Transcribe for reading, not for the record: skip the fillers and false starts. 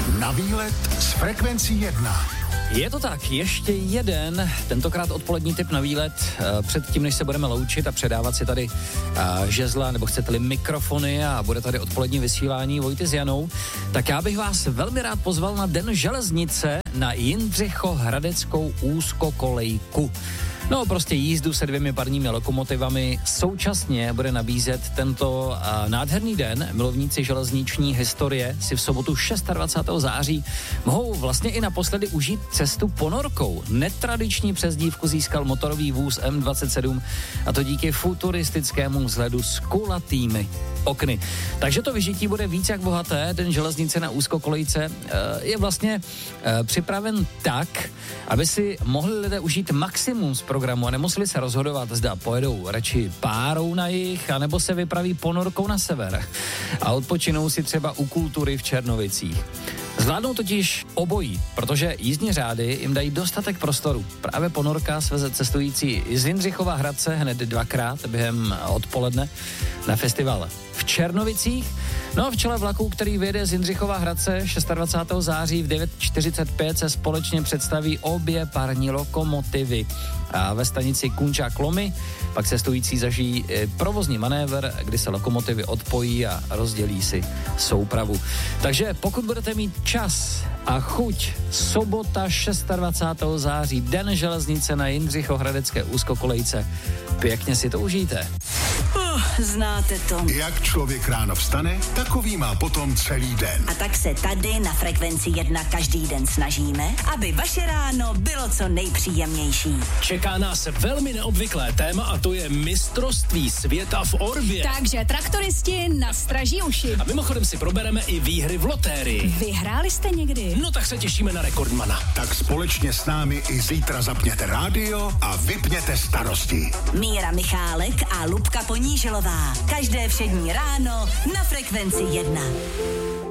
Na výlet s Frekvencí 1. Je to tak, ještě jeden, tentokrát odpolední tip na výlet. Předtím, než se budeme loučit a předávat si tady žezla, nebo chcete-li mikrofony a bude tady odpolední vysílání Vojty s Janou, tak já bych vás velmi rád pozval na Den železnice na Jindřichohradeckou úzkokolejku. No, prostě jízdu se 2 parními lokomotivami. Současně bude nabízet tento nádherný den. Milovníci železniční historie si v sobotu 26. září mohou vlastně i naposledy užít cestu ponorkou. Netradiční přezdívku získal motorový vůz M27, a to díky futuristickému vzhledu s kulatými okny. Takže to vyžití bude víc jak bohaté. Den železnice na úzkokolejce je vlastně připraven tak, aby si mohli lidé užít maximum z programu a nemuseli se rozhodovat, zda pojedou radši párou na jih, anebo se vypraví ponorkou na sever a odpočinou si třeba u Kultury v Černovicích. Zvládnou totiž obojí, protože jízdní řády jim dají dostatek prostoru. Právě ponorka sveze cestující z Jindřichova Hradce hned 2krát během odpoledne na festival v Černovicích. No a v čele vlaku, který vyjede z Jindřichova Hradce 26. září v 9:45 se společně představí obě parní lokomotivy. A ve stanici Kunčák Lomy pak cestující zažijí provozní manévr, kdy se lokomotivy odpojí a rozdělí si soupravu. Takže pokud budete mít čas a chuť, sobota 26. září, Den železnice na Jindřichohradecké úzkokolejce, pěkně si to užijte. Znáte to. Jak člověk ráno vstane, takový má potom celý den. A tak se tady na Frekvenci 1 každý den snažíme, aby vaše ráno bylo co nejpříjemnější. Čeká nás velmi neobvyklé téma a to je mistrovství světa v orbě. Takže traktoristi nastraží uši. A mimochodem si probereme i výhry v lotérii. Vyhráli jste někdy? No tak se těšíme na rekordmana. Tak společně s námi i zítra zapněte rádio a vypněte starosti. Míra Michálek a Lubka Ponížilová. Každé všední ráno na Frekvenci 1.